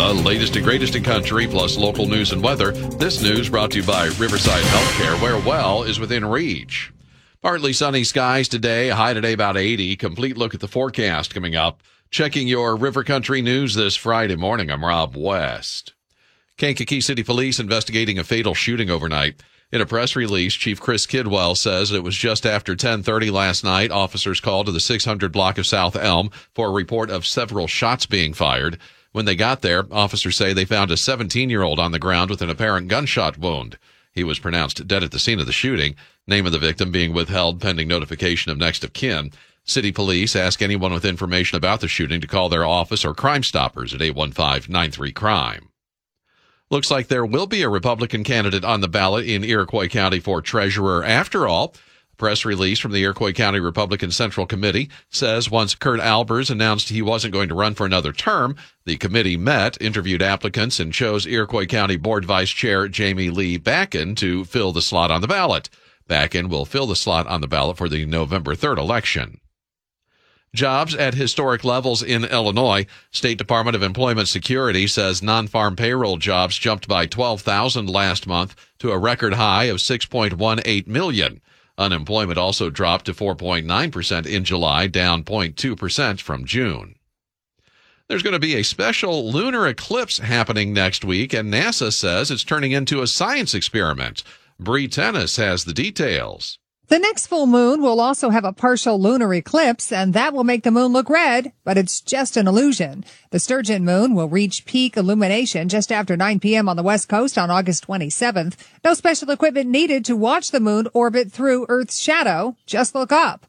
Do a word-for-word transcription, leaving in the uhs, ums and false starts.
The latest and greatest in country, plus local news and weather. This news brought to you by Riverside Healthcare, where well is within reach. Partly sunny skies today, high today about eighty. Complete look at the forecast coming up. Checking your River Country news this Friday morning, I'm Rob West. Kankakee City Police investigating a fatal shooting overnight. In a press release, Chief Chris Kidwell says it was just after ten thirty last night. Officers called to the six hundred block of South Elm for a report of several shots being fired. When they got there, officers say they found a seventeen-year-old on the ground with an apparent gunshot wound. He was pronounced dead at the scene of the shooting, name of the victim being withheld pending notification of next of kin. City police ask anyone with information about the shooting to call their office or Crime Stoppers at eight one five, nine three, crime. Looks like there will be a Republican candidate on the ballot in Iroquois County for treasurer after all. A press release from the Iroquois County Republican Central Committee says once Kurt Albers announced he wasn't going to run for another term, the committee met, interviewed applicants, and chose Iroquois County Board Vice Chair Jamie Lee Backen to fill the slot on the ballot. Backen will fill the slot on the ballot for the November third election. Jobs at historic levels in Illinois. State Department of Employment Security says non-farm payroll jobs jumped by twelve thousand last month to a record high of six point one eight million. Unemployment also dropped to four point nine percent in July, down zero point two percent from June. There's going to be a special lunar eclipse happening next week, and NASA says it's turning into a science experiment. Bree Tennis has the details. The next full moon will also have a partial lunar eclipse, and that will make the moon look red, but it's just an illusion. The Sturgeon moon will reach peak illumination just after nine p.m. on the west coast on August twenty-seventh. No special equipment needed to watch the moon orbit through Earth's shadow. Just look up.